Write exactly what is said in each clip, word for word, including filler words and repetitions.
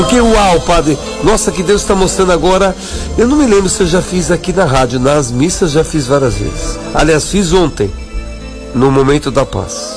Porque uau, padre, nossa, que Deus está mostrando agora. Eu não me lembro se eu já fiz aqui na rádio, nas missas já fiz várias vezes. Aliás, fiz ontem, no Momento da Paz.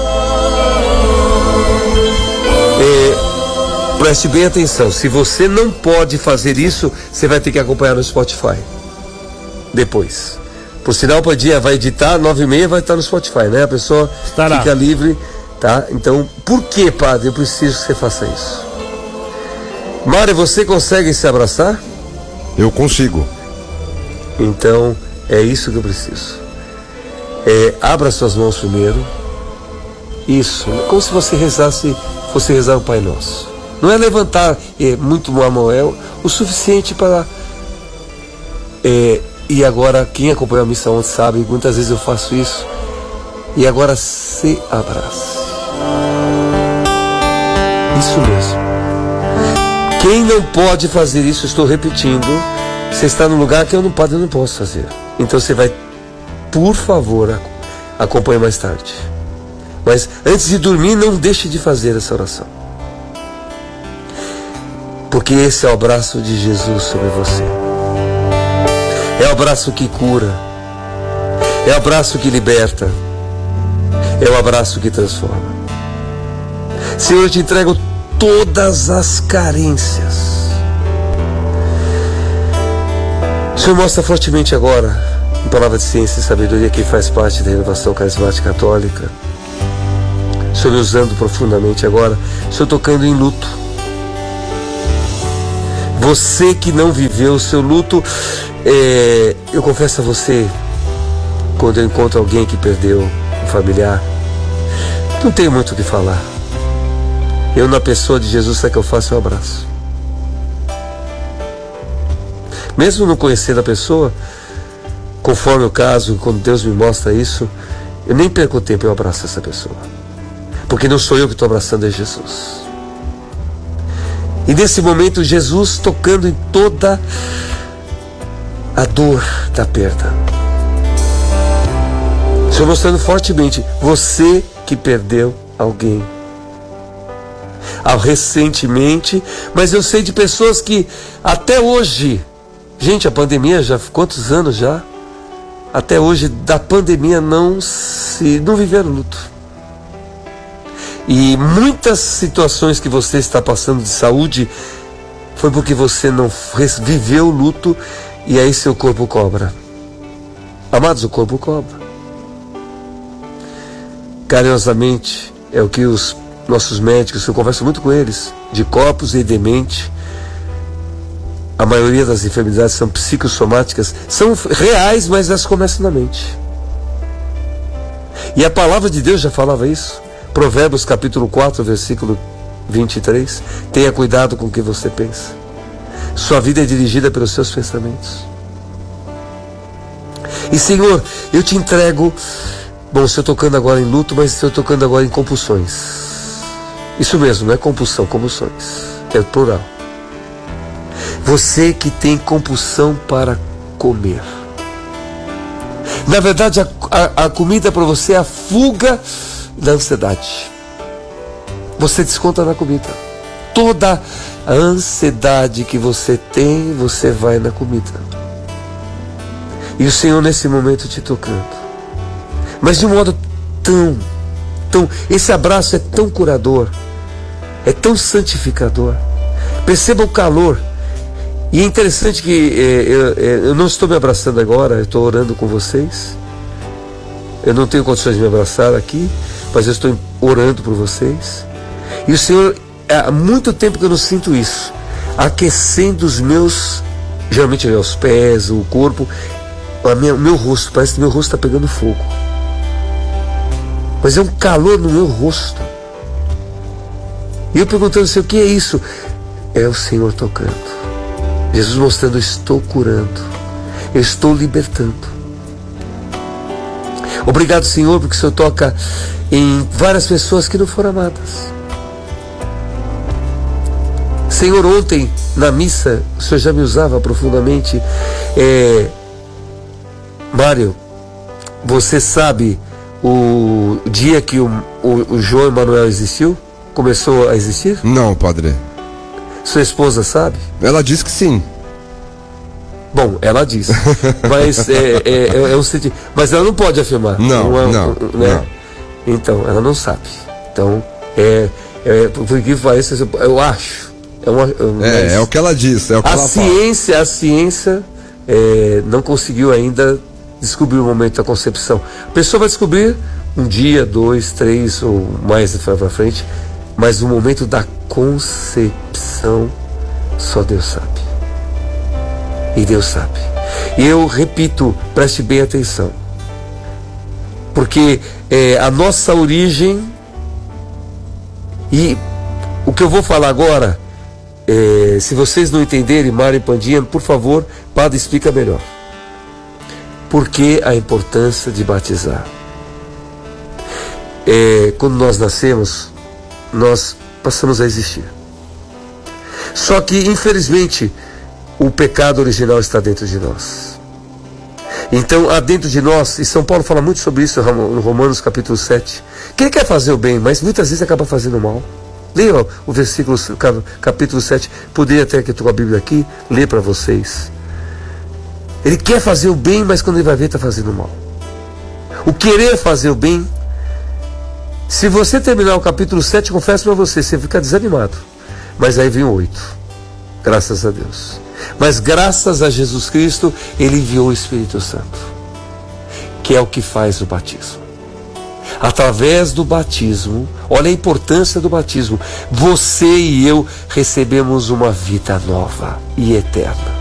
É, preste bem atenção, se você não pode fazer isso, você vai ter que acompanhar no Spotify depois. Por sinal, para dia vai editar, nove e meia vai estar no Spotify, né? A pessoa Estará. fica livre, tá? Então, por que, padre, eu preciso que você faça isso? Mário, você consegue se abraçar? Eu consigo. Então, é isso que eu preciso. É, abra suas mãos primeiro. Isso, como se você rezasse, fosse rezar o Pai Nosso. Não é levantar é, muito a mão, é o, o suficiente para... É, e agora, quem acompanhou a missa ontem sabe, muitas vezes eu faço isso. E agora se abrace. Isso mesmo. Quem não pode fazer isso, estou repetindo, você está num lugar que eu não pode, eu não posso fazer. Então você vai, por favor, acompanhe mais tarde. Mas antes de dormir, não deixe de fazer essa oração. Porque esse é o abraço de Jesus sobre você. É o abraço que cura. É o abraço que liberta. É o abraço que transforma. Senhor, eu te entrego todas as carências. O Senhor mostra fortemente agora, em palavra de ciência e sabedoria, que faz parte da renovação carismática católica. O Senhor me usando profundamente agora. O Senhor tocando em luto. Você que não viveu o seu luto, é, eu confesso a você, quando eu encontro alguém que perdeu um familiar, não tenho muito o que falar. Eu, na pessoa de Jesus, sabe o que eu faço? Eu abraço. Mesmo não conhecendo a pessoa, conforme o caso, quando Deus me mostra isso, eu nem perco tempo, eu abraço essa pessoa. Porque não sou eu que estou abraçando, é Jesus. E nesse momento, Jesus tocando em toda a dor da perda. O Senhor mostrando fortemente, você que perdeu alguém. Recentemente, mas eu sei de pessoas que até hoje, gente, a pandemia já, quantos anos já? Até hoje da pandemia não se, não viveram luto. E muitas situações que você está passando de saúde foi porque você não viveu o luto e aí seu corpo cobra. Amados, o corpo cobra. Carinhosamente é o que os nossos médicos, eu converso muito com eles, de corpos e de mente. A maioria das enfermidades são psicossomáticas, são reais, mas elas começam na mente. E a palavra de Deus já falava isso. Provérbios capítulo quatro, versículo vinte e três. Tenha cuidado com o que você pensa. Sua vida é dirigida pelos seus pensamentos. E Senhor, eu te entrego, bom, estou tocando agora em luto, mas estou tocando agora em compulsões. Isso mesmo, não é compulsão, compulsões. É plural. Você que tem compulsão para comer. Na verdade, a, a, a comida para você é a fuga da ansiedade. Você desconta na comida. Toda a ansiedade que você tem, você vai na comida. E o Senhor nesse momento te tocando. Mas de um modo tão, tão... Esse abraço é tão curador. É tão santificador. Perceba o calor. E é interessante que é, eu, eu não estou me abraçando agora, eu estou orando com vocês. Eu não tenho condições de me abraçar aqui, mas eu estou orando por vocês. E o Senhor, há muito tempo que eu não sinto isso, aquecendo os meus, geralmente os pés, o corpo, o meu, meu rosto, parece que meu rosto está pegando fogo. Mas é um calor no meu rosto. E eu perguntando assim, o que é isso? É o Senhor tocando. Jesus mostrando, eu estou curando. Eu estou libertando. Obrigado, Senhor, porque o Senhor toca em várias pessoas que não foram amadas. Senhor, ontem na missa, o Senhor já me usava profundamente. É, Mário, você sabe o dia que o, o, o João Emanuel existiu? Começou a existir? Não, padre. Sua esposa sabe? Ela diz que sim. Bom, ela diz. Mas é, é, é um sentido. Mas ela não pode afirmar. Não, não, não, né? não. Então, ela não sabe. Então, é, é por que pareça, eu acho. É, uma, é, é o que ela diz, é o que a ela ciência, fala. A ciência é, não conseguiu ainda descobrir o momento da concepção. A pessoa vai descobrir um dia, dois, três ou mais para frente, mas o momento da concepção só Deus sabe. E Deus sabe. E eu repito, preste bem atenção, porque é, a nossa origem, e o que eu vou falar agora, é, se vocês não entenderem, Mário e Pandinha, por favor, Padre, explica melhor. Por que a importância de batizar? É, quando nós nascemos, nós passamos a existir. Só que, infelizmente, o pecado original está dentro de nós. Então, há dentro de nós, e São Paulo fala muito sobre isso no Romanos capítulo sete, que ele quer fazer o bem, mas muitas vezes acaba fazendo o mal. Leia o versículo, capítulo sete, poderia até que eu estou com a Bíblia aqui, ler para vocês. Ele quer fazer o bem, mas quando ele vai ver, está fazendo o mal. O querer fazer o bem, se você terminar o capítulo sete, confesso para você, você fica desanimado. Mas aí vem o oito. Graças a Deus. Mas graças a Jesus Cristo, Ele enviou o Espírito Santo, que é o que faz o batismo. Através do batismo, olha a importância do batismo, você e eu recebemos uma vida nova e eterna.